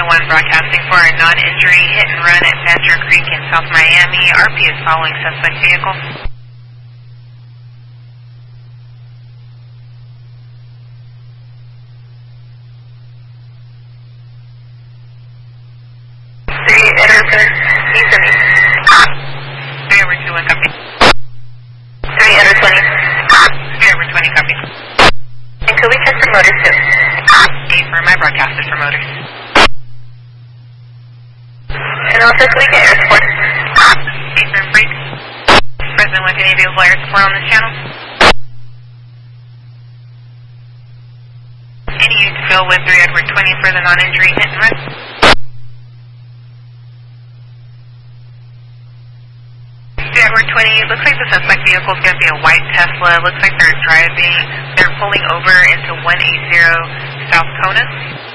911 broadcasting for a non-injury hit and run at Badger Creek in South Miami. RP is following suspect vehicle. He's 3 over 2, 1 copy. 3 under 20. 3 over 20, copy. And could we check for motors too? For my broadcaster for motors. And also, could we get air support? For brakes. Present with any vehicle air support on this channel. Any use to fill with 3 Edward 20 for the non-injury hit and run. 3 Edward 20, it looks like the suspect vehicle is going to be a white Tesla. It looks like they're pulling over into 180 South Kona.